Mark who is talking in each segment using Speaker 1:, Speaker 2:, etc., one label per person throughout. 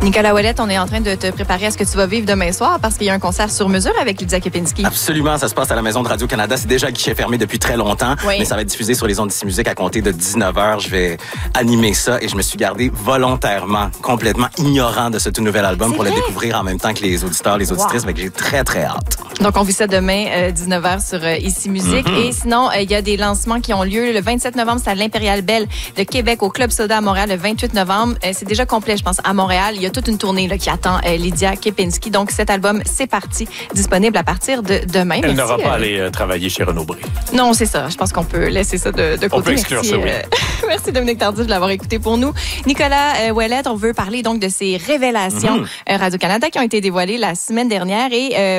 Speaker 1: Nicolas Ouellette, on est en train de te préparer à ce que tu vas vivre demain soir parce qu'il y a un concert sur mesure avec Lydia Kepinski.
Speaker 2: Absolument, ça se passe à la Maison de Radio-Canada. C'est déjà guichet fermé depuis très longtemps, mais ça va être diffusé sur les ondes d'ICI Musique à compter de 19h. Je vais animer ça et je me suis gardé volontairement, complètement ignorant de ce tout nouvel album pour le découvrir en même temps que les auditeurs, les auditrices. Mais j'ai très, très hâte.
Speaker 1: Donc, on vit ça demain, 19h sur ICI Musique. Et sinon, il y a des lancements qui ont lieu. Le 27 novembre, c'est à l'Impérial Belle de Québec, au Club Soda à Montréal. Le 28 novembre, c'est déjà complet, je pense, à Montréal. Il y a toute une tournée là, qui attend Lydia Kepinski. Donc, cet album, c'est parti, disponible à partir de demain.
Speaker 3: Elle n'aura pas à aller travailler chez Renaud Bré.
Speaker 1: Non, c'est ça. Je pense qu'on peut laisser ça de côté.
Speaker 3: On peut exclure ça, oui.
Speaker 1: Merci Dominique Tardif de l'avoir écouté pour nous. Nicolas Ouellette, on veut parler donc de ces révélations Radio-Canada qui ont été dévoilées la semaine dernière. Et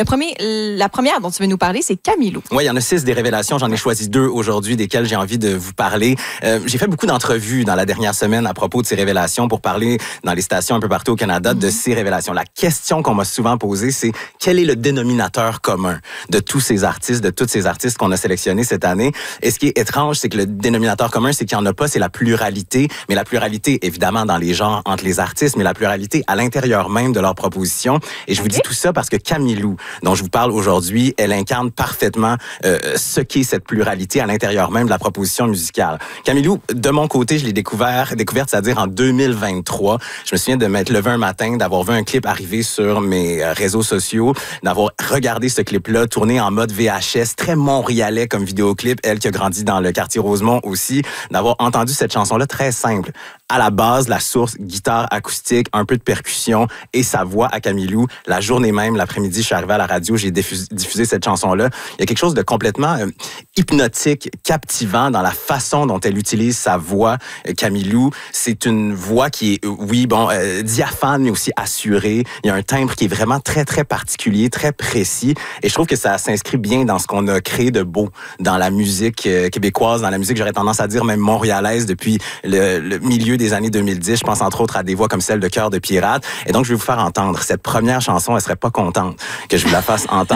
Speaker 1: la première dont tu veux nous parler, c'est Camilo.
Speaker 2: Oui, il y en a 6 des révélations. J'en ai choisi 2 aujourd'hui, desquelles j'ai envie de vous parler. J'ai fait beaucoup d'entrevues dans la dernière semaine à propos de ces révélations pour parler dans les stations un peu partout au Canada de ces révélations. La question qu'on m'a souvent posée, c'est quel est le dénominateur commun de tous ces artistes, de toutes ces artistes qu'on a sélectionnés cette année? Et ce qui est étrange, c'est que le dénominateur commun, c'est qu'il n'y en a pas, c'est la pluralité. Mais la pluralité, évidemment, dans les genres entre les artistes, mais la pluralité à l'intérieur même de leur proposition. Et je vous dis tout ça parce que Camilou, dont je vous parle aujourd'hui, elle incarne parfaitement ce qu'est cette pluralité à l'intérieur même de la proposition musicale. Camilou, de mon côté, je l'ai découverte, c'est-à-dire en 2023. Je me souviens de m'être levé un matin, d'avoir vu un clip arriver sur mes réseaux sociaux, d'avoir regardé ce clip-là tourné en mode VHS, très montréalais comme vidéoclip, elle qui a grandi dans le quartier Rosemont aussi, d'avoir entendu cette chanson-là très simple. À la base, la source, guitare acoustique, un peu de percussion et sa voix à Camilou. La journée même, l'après-midi, je suis arrivé à la radio, j'ai diffusé cette chanson-là. Il y a quelque chose de complètement hypnotique, captivant dans la façon dont elle utilise sa voix, Camilou. C'est une voix qui est, diaphane, mais aussi assurée. Il y a un timbre qui est vraiment très, très particulier, très précis. Et je trouve que ça s'inscrit bien dans ce qu'on a créé de beau dans la musique québécoise, dans la musique, j'aurais tendance à dire même montréalaise depuis le milieu des années 2010. Je pense entre autres à des voix comme celle de Cœur de pirate. Et donc, je vais vous faire entendre cette première chanson. Elle serait pas contente que je vous la fasse entendre.